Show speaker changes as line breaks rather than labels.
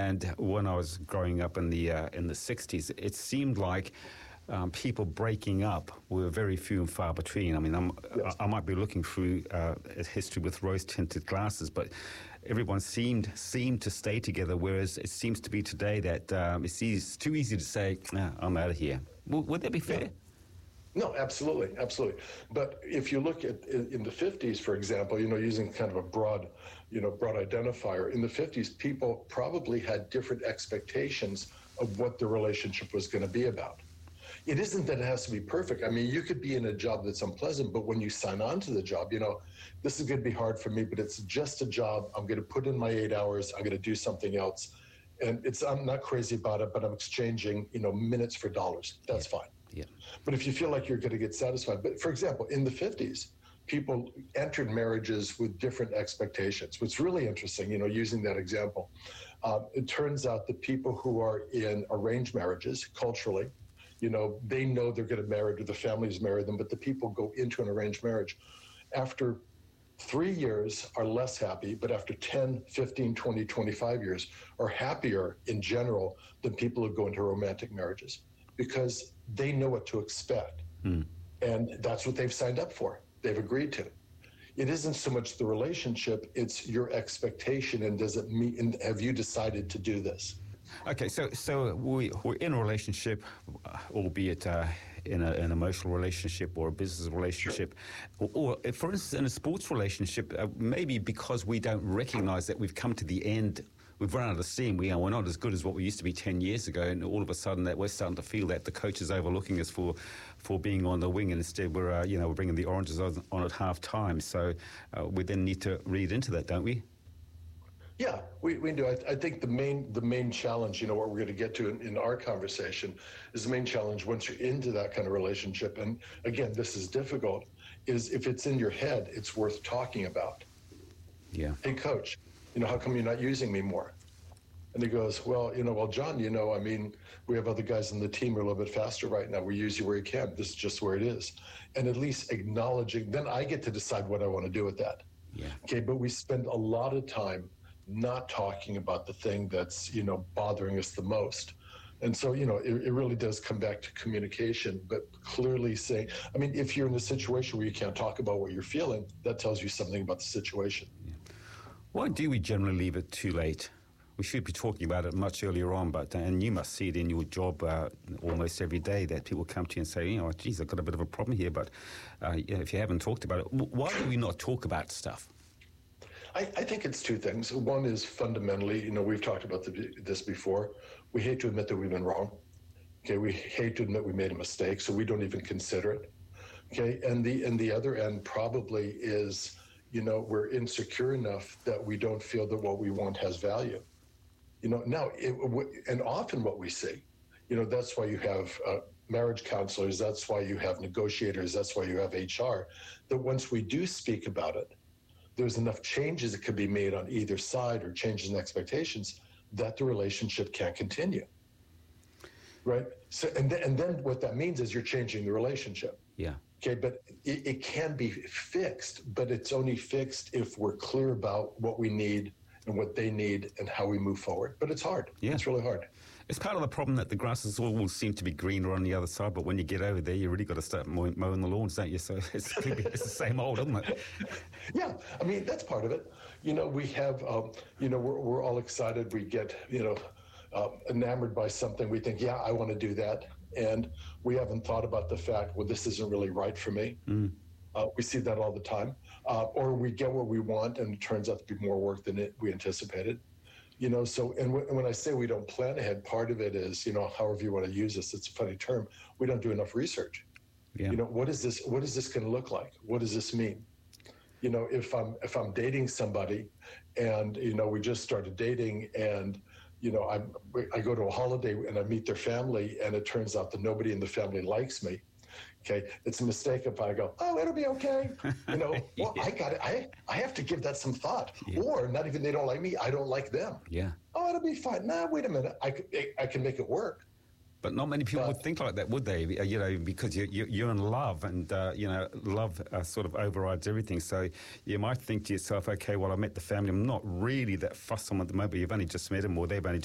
And when I was growing up in the 60s, it seemed like people breaking up were very few and far between. I mean, I might be looking through history with rose-tinted glasses, but everyone seemed to stay together, whereas it seems to be today that it's too easy to say, I'm out of here. Would that be fair?
Yeah. No, absolutely. But if you look at in the 50s, for example, using kind of a broad identifier, in the 50s, people probably had different expectations of what the relationship was going to be about. It isn't that it has to be perfect. I mean, you could be in a job that's unpleasant, but when you sign on to the job, this is going to be hard for me, but it's just a job. I'm going to put in my 8 hours. I'm going to do something else. And I'm not crazy about it, but I'm exchanging, minutes for dollars. That's fine.
Yeah.
But if you feel like you're going to get satisfied, but for example, in the 50s, people entered marriages with different expectations. What's really interesting, using that example, it turns out that people who are in arranged marriages, culturally, they know they're going to marry, or the families marry them, but the people go into an arranged marriage. After 3 years are less happy, but after 10, 15, 20, 25 years are happier in general than people who go into romantic marriages, because they know what to expect. And that's what they've signed up for. They've agreed to. It isn't so much the relationship, it's your expectation, and does it meet, and have you decided to do this?
Okay, so we're in a relationship, albeit in an emotional relationship or a business relationship, or for instance, in a sports relationship, maybe because we don't recognize that we've come to the end. We've run out of steam. We're not as good as what we used to be 10 years ago, and all of a sudden that we're starting to feel that the coach is overlooking us for being on the wing, and instead we're bringing the oranges on at half time. So we then need to read into that, don't we?
Yeah, we do. I think the main challenge, what we're going to get to in our conversation, is the main challenge once you're into that kind of relationship. And again, this is difficult. Is if it's in your head, it's worth talking about.
Yeah.
Hey, coach, how come you're not using me more? And he goes, well, John, I mean, we have other guys on the team who are a little bit faster right now. We use you where you can. This is just where it is. And at least acknowledging, then I get to decide what I want to do with that.
Yeah.
Okay, but we spend a lot of time not talking about the thing that's, bothering us the most. And so, it really does come back to communication, but clearly saying, I mean, if you're in a situation where you can't talk about what you're feeling, that tells you something about the situation.
Yeah. Why do we generally leave it too late? We should be talking about it much earlier on, and you must see it in your job almost every day that people come to you and say, geez, I've got a bit of a problem here, but if you haven't talked about it, why do we not talk about stuff?
I think it's two things. One is fundamentally, we've talked about this before. We hate to admit that we've been wrong. Okay, we hate to admit we made a mistake, so we don't even consider it. Okay, and the other end probably is, we're insecure enough that we don't feel that what we want has value. And often what we see, that's why you have marriage counselors, that's why you have negotiators, that's why you have HR, that once we do speak about it, there's enough changes that could be made on either side, or changes in expectations, that the relationship can't continue. Right? So, and then what that means is you're changing the relationship.
Yeah.
Okay, but it can be fixed, but it's only fixed if we're clear about what we need and what they need and how we move forward. But it's hard.
Yeah.
It's really hard.
It's part of the problem that the grasses all seem to be greener on the other side, but when you get over there, you really got to start mowing the lawns, don't you? So it's the same old, isn't it?
Yeah, I mean, that's part of it. We have, we're all excited. We get, enamored by something. We think, yeah, I want to do that. And we haven't thought about the fact, well, this isn't really right for me. We see that all the time. Or we get what we want, and it turns out to be more work than we anticipated. So, and when I say we don't plan ahead, part of it is, however you want to use this, it's a funny term, we don't do enough research.
Yeah.
What is this going to look like? What does this mean? If I'm dating somebody and, we just started dating and, I go to a holiday and I meet their family and it turns out that nobody in the family likes me. Okay, it's a mistake if I go, oh, it'll be okay. Well, yeah. I have to give that some thought. Yeah. Or not even they don't like me, I don't like them.
Yeah.
Oh, it'll be fine. Nah, wait a minute. I can make it work.
But not many people would think like that, would they? Because you're in love, and love sort of overrides everything. So you might think to yourself, okay, well, I met the family. I'm not really that fussed on them at the moment. You've only just met them, or they've only